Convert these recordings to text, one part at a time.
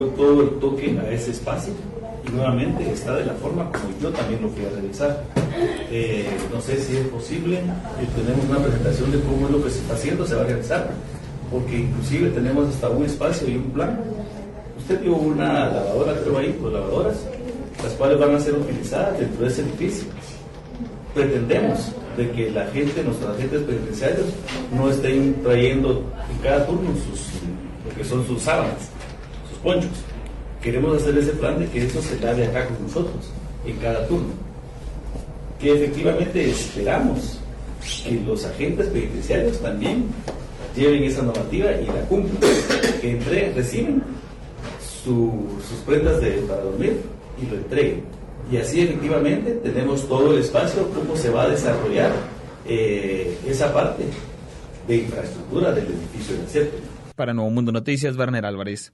todo el toque a ese espacio y nuevamente está de la forma como yo también lo fui a realizar. No sé si es posible, tenemos una presentación de cómo es lo que se está haciendo, se va a realizar, porque inclusive tenemos hasta un espacio y un plan. Usted vio una lavadora, creo ahí, pues lavadoras, las cuales van a ser utilizadas dentro de ese edificio. Pretendemos de que la gente, nuestros agentes penitenciarios, no estén trayendo en cada turno lo que son sus sábanas, sus ponchos. Queremos hacer ese plan de que eso se lave acá con nosotros, en cada turno. Que efectivamente esperamos que los agentes penitenciarios también lleven esa normativa y la cumplan, que reciben sus prendas para dormir y lo entreguen. Y así efectivamente tenemos todo el espacio, cómo se va a desarrollar esa parte de infraestructura del edificio del CEP. Para Nuevo Mundo Noticias, Werner Álvarez.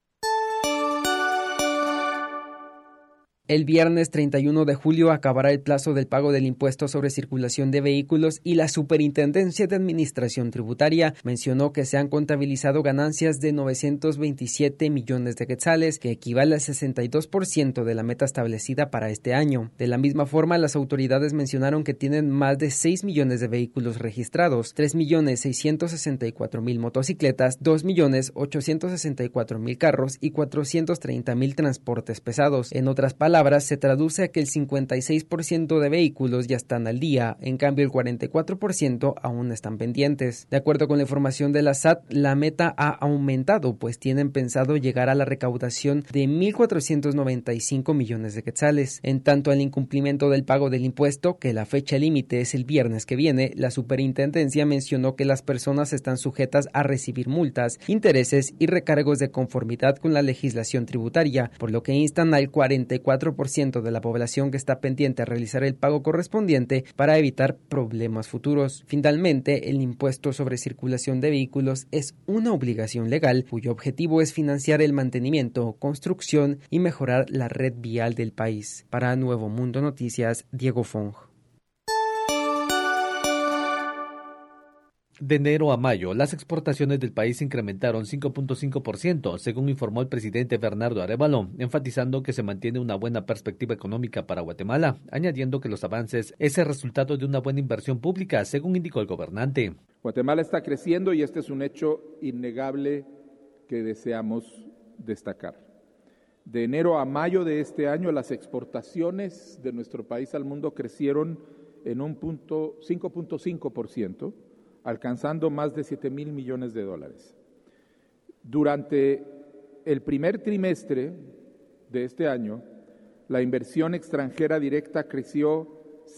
El viernes 31 de julio acabará el plazo del pago del impuesto sobre circulación de vehículos y la Superintendencia de Administración Tributaria mencionó que se han contabilizado ganancias de 927 millones de quetzales, que equivale al 62% de la meta establecida para este año. De la misma forma, las autoridades mencionaron que tienen más de 6 millones de vehículos registrados, 3.664.000 motocicletas, 2.864.000 carros y 430.000 transportes pesados. En otras palabras, se traduce a que el 56% de vehículos ya están al día, en cambio el 44% aún están pendientes. De acuerdo con la información de la SAT, la meta ha aumentado, pues tienen pensado llegar a la recaudación de 1.495 millones de quetzales. En tanto al incumplimiento del pago del impuesto, que la fecha límite es el viernes que viene, la superintendencia mencionó que las personas están sujetas a recibir multas, intereses y recargos de conformidad con la legislación tributaria, por lo que instan al 44% de la población que está pendiente a realizar el pago correspondiente para evitar problemas futuros. Finalmente, el impuesto sobre circulación de vehículos es una obligación legal cuyo objetivo es financiar el mantenimiento, construcción y mejorar la red vial del país. Para Nuevo Mundo Noticias, Diego Fong. De enero a mayo, las exportaciones del país incrementaron 5.5%, según informó el presidente Bernardo Arévalo, enfatizando que se mantiene una buena perspectiva económica para Guatemala, añadiendo que los avances es el resultado de una buena inversión pública, según indicó el gobernante. Guatemala está creciendo y este es un hecho innegable que deseamos destacar. De enero a mayo de este año, las exportaciones de nuestro país al mundo crecieron en un 5.5%, alcanzando más de 7,000 millones de dólares. Durante el primer trimestre de este año, la inversión extranjera directa creció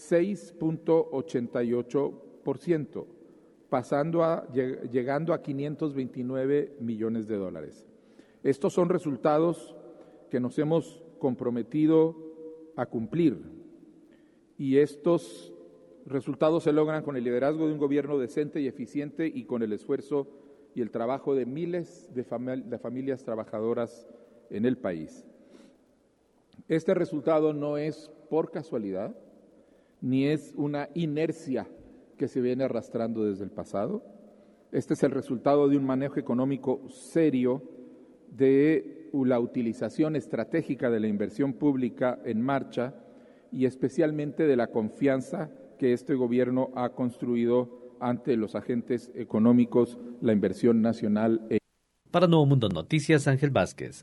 6.88%, llegando a 529 millones de dólares. Estos son resultados que nos hemos comprometido a cumplir, y estos resultados se logran con el liderazgo de un gobierno decente y eficiente y con el esfuerzo y el trabajo de miles de familias trabajadoras en el país. Este resultado no es por casualidad, ni es una inercia que se viene arrastrando desde el pasado. Este es el resultado de un manejo económico serio, de la utilización estratégica de la inversión pública en marcha y especialmente de la confianza que este gobierno ha construido ante los agentes económicos, la inversión nacional. Para Nuevo Mundo Noticias, Ángel Vázquez.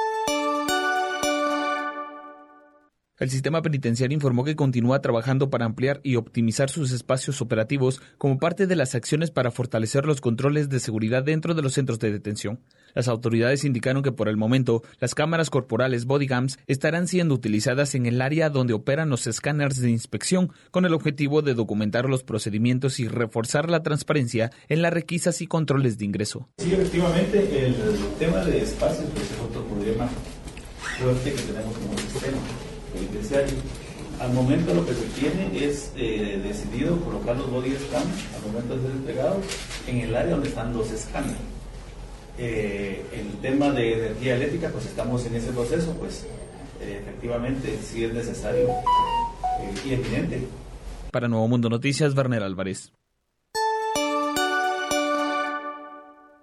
El sistema penitenciario informó que continúa trabajando para ampliar y optimizar sus espacios operativos como parte de las acciones para fortalecer los controles de seguridad dentro de los centros de detención. Las autoridades indicaron que por el momento las cámaras corporales bodycams estarán siendo utilizadas en el área donde operan los escáneres de inspección con el objetivo de documentar los procedimientos y reforzar la transparencia en las requisas y controles de ingreso. Sí, efectivamente, el tema de espacios pues, es otro problema fuerte que tenemos como sistema penitenciario. Al momento lo que se tiene es decidido colocar los body scans al momento de ser entregados en el área donde están los escáneres. El tema de energía eléctrica, pues estamos en ese proceso, pues efectivamente sí es necesario y evidente. Para Nuevo Mundo Noticias, Werner Álvarez.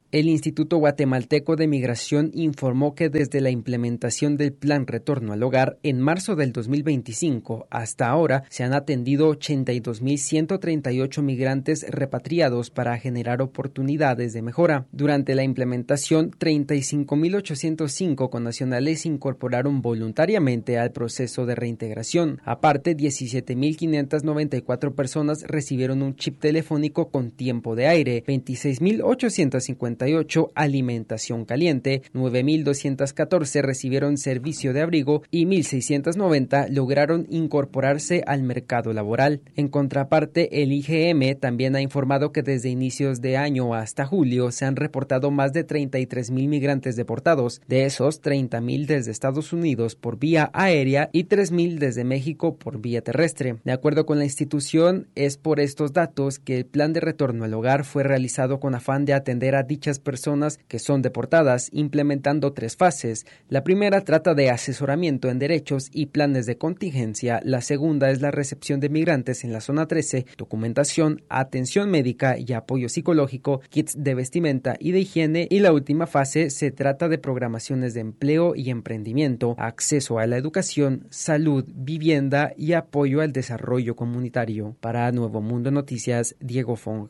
El Instituto Guatemalteco de Migración informó que desde la implementación del Plan Retorno al Hogar en marzo del 2025 hasta ahora se han atendido 82.138 migrantes repatriados para generar oportunidades de mejora. Durante la implementación, 35.805 connacionales se incorporaron voluntariamente al proceso de reintegración. Aparte, 17.594 personas recibieron un chip telefónico con tiempo de aire, 26.858 alimentación caliente, 9.214 recibieron servicio de abrigo y 1.690 lograron incorporarse al mercado laboral. En contraparte, el IGM también ha informado que desde inicios de año hasta julio se han reportado más de 33.000 migrantes deportados, de esos 30.000 desde Estados Unidos por vía aérea y 3.000 desde México por vía terrestre. De acuerdo con la institución, es por estos datos que el plan de retorno al hogar fue realizado con afán de atender a dichas personas que son deportadas, implementando 3 fases. La primera trata de asesoramiento en derechos y planes de contingencia. La segunda es la recepción de migrantes en la zona 13, documentación, atención médica y apoyo psicológico, kits de vestimenta y de higiene. Y la última fase se trata de programaciones de empleo y emprendimiento, acceso a la educación, salud, vivienda y apoyo al desarrollo comunitario. Para Nuevo Mundo Noticias, Diego Fong.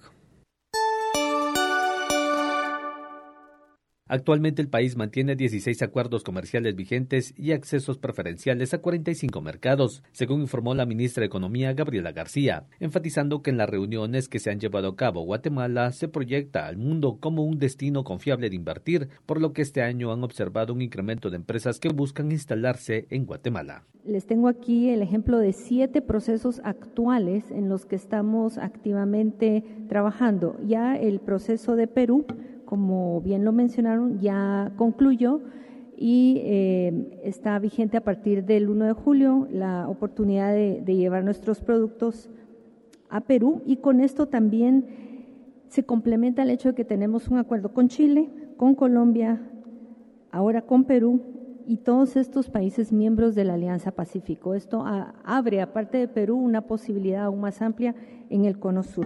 Actualmente el país mantiene 16 acuerdos comerciales vigentes y accesos preferenciales a 45 mercados, según informó la ministra de Economía, Gabriela García, enfatizando que en las reuniones que se han llevado a cabo, Guatemala se proyecta al mundo como un destino confiable de invertir, por lo que este año han observado un incremento de empresas que buscan instalarse en Guatemala. Les tengo aquí el ejemplo de 7 procesos actuales en los que estamos activamente trabajando. Ya el proceso de Perú, como bien lo mencionaron, ya concluyó y está vigente a partir del 1 de julio la oportunidad de llevar nuestros productos a Perú, y con esto también se complementa el hecho de que tenemos un acuerdo con Chile, con Colombia, ahora con Perú y todos estos países miembros de la Alianza Pacífico. Esto abre, aparte de Perú, una posibilidad aún más amplia en el Cono Sur.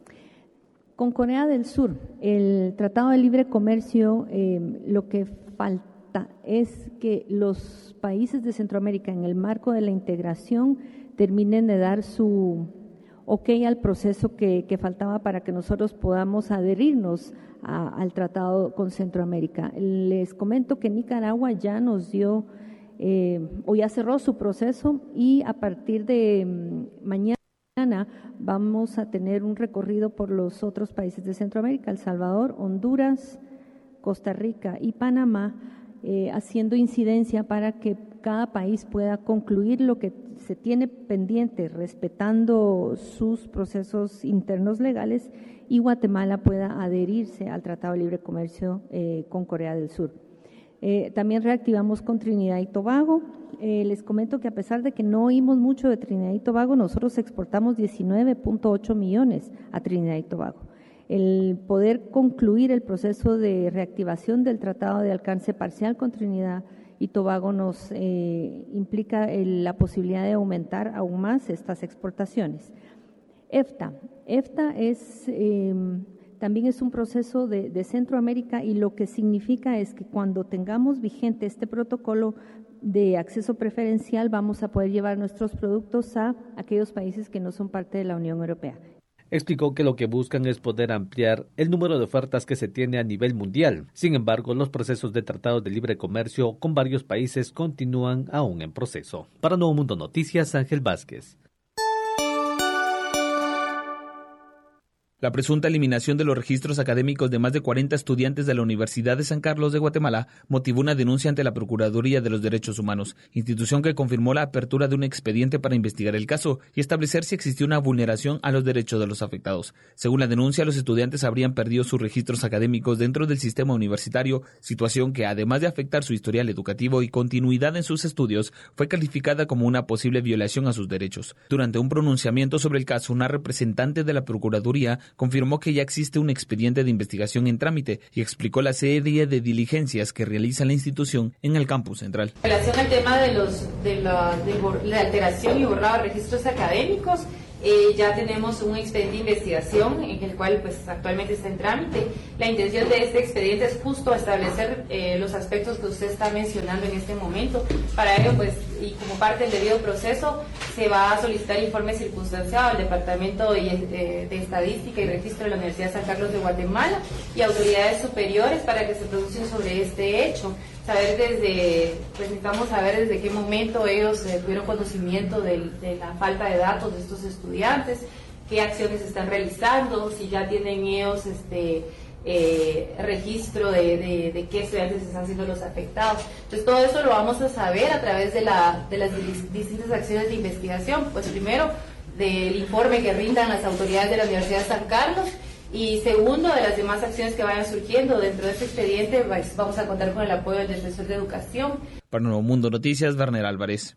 Con Corea del Sur, el Tratado de Libre Comercio, lo que falta es que los países de Centroamérica, en el marco de la integración, terminen de dar su ok al proceso que faltaba para que nosotros podamos adherirnos al tratado con Centroamérica. Les comento que Nicaragua ya nos dio, o ya cerró su proceso, y a partir de mañana vamos a tener un recorrido por los otros países de Centroamérica, El Salvador, Honduras, Costa Rica y Panamá, haciendo incidencia para que cada país pueda concluir lo que se tiene pendiente, respetando sus procesos internos legales, y Guatemala pueda adherirse al Tratado de Libre Comercio con Corea del Sur. También reactivamos con Trinidad y Tobago. Les comento que a pesar de que no oímos mucho de Trinidad y Tobago, nosotros exportamos 19.8 millones a Trinidad y Tobago. El poder concluir el proceso de reactivación del Tratado de Alcance Parcial con Trinidad y Tobago nos implica la posibilidad de aumentar aún más estas exportaciones. EFTA es también es un proceso de Centroamérica, y lo que significa es que cuando tengamos vigente este protocolo de acceso preferencial, vamos a poder llevar nuestros productos a aquellos países que no son parte de la Unión Europea. Explicó que lo que buscan es poder ampliar el número de ofertas que se tiene a nivel mundial. Sin embargo, los procesos de tratados de libre comercio con varios países continúan aún en proceso. Para Nuevo Mundo Noticias, Ángel Vázquez. La presunta eliminación de los registros académicos de más de 40 estudiantes de la Universidad de San Carlos de Guatemala motivó una denuncia ante la Procuraduría de los Derechos Humanos, institución que confirmó la apertura de un expediente para investigar el caso y establecer si existió una vulneración a los derechos de los afectados. Según la denuncia, los estudiantes habrían perdido sus registros académicos dentro del sistema universitario, situación que, además de afectar su historial educativo y continuidad en sus estudios, fue calificada como una posible violación a sus derechos. Durante un pronunciamiento sobre el caso, una representante de la Procuraduría confirmó que ya existe un expediente de investigación en trámite y explicó la serie de diligencias que realiza la institución en el campus central. En relación al tema de la alteración y borrado de registros académicos, Ya tenemos un expediente de investigación en el cual pues actualmente está en trámite. La intención de este expediente es justo establecer los aspectos que usted está mencionando en este momento. Para ello, pues, y como parte del debido proceso, se va a solicitar informe circunstanciado al Departamento de Estadística y Registro de la Universidad de San Carlos de Guatemala y autoridades superiores para que se pronuncien sobre este hecho. Necesitamos saber desde qué momento ellos tuvieron conocimiento de la falta de datos de estos estudiantes, qué acciones están realizando, si ya tienen ellos registro de qué estudiantes están siendo los afectados. Entonces todo eso lo vamos a saber a través de las distintas acciones de investigación. Pues primero, del informe que rindan las autoridades de la Universidad de San Carlos, y segundo, de las demás acciones que vayan surgiendo dentro de este expediente. Vamos a contar con el apoyo del Defensor de Educación. Para Nuevo Mundo Noticias, Werner Álvarez.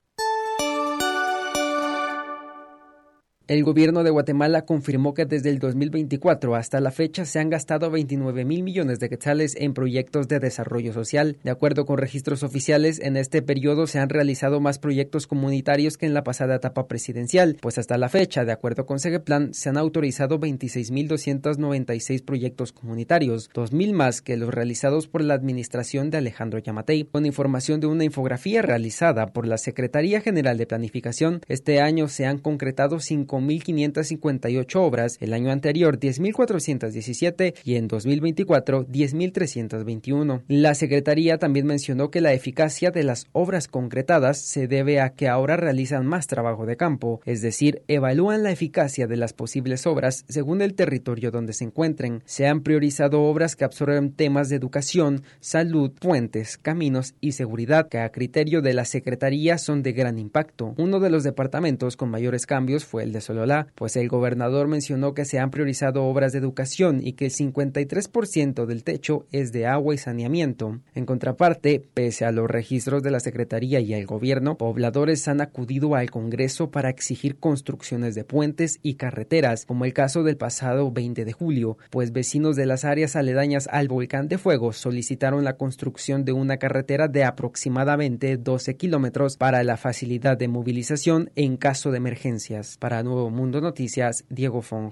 El gobierno de Guatemala confirmó que desde el 2024 hasta la fecha se han gastado 29,000 millones de quetzales en proyectos de desarrollo social. De acuerdo con registros oficiales, en este periodo se han realizado más proyectos comunitarios que en la pasada etapa presidencial, pues hasta la fecha, de acuerdo con Segeplan, se han autorizado 26,296 proyectos comunitarios, 2,000 más que los realizados por la administración de Alejandro Yamatei. Con información de una infografía realizada por la Secretaría General de Planificación, este año se han concretado 5,558 obras, el año anterior 10,417 y en 2024 10,321. La Secretaría también mencionó que la eficacia de las obras concretadas se debe a que ahora realizan más trabajo de campo, es decir, evalúan la eficacia de las posibles obras según el territorio donde se encuentren. Se han priorizado obras que absorben temas de educación, salud, puentes, caminos y seguridad, que a criterio de la Secretaría son de gran impacto. Uno de los departamentos con mayores cambios fue el de Sololá, pues el gobernador mencionó que se han priorizado obras de educación y que el 53% del techo es de agua y saneamiento. En contraparte, pese a los registros de la Secretaría y el gobierno, pobladores han acudido al Congreso para exigir construcciones de puentes y carreteras, como el caso del pasado 20 de julio, pues vecinos de las áreas aledañas al Volcán de Fuego solicitaron la construcción de una carretera de aproximadamente 12 kilómetros para la facilidad de movilización en caso de emergencias. Para Nuevo Mundo Noticias, Diego Fong.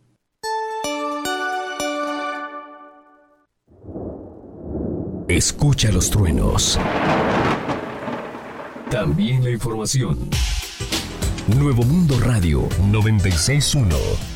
Escucha los truenos. También la información. Nuevo Mundo Radio 96.1.